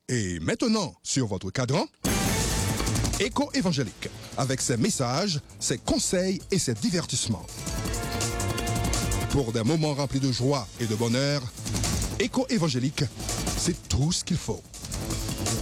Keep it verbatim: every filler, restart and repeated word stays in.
Et maintenant, sur votre cadran, Écho évangélique, avec ses messages, ses conseils et ses divertissements. Pour des moments remplis de joie et de bonheur, Écho évangélique, c'est tout ce qu'il faut.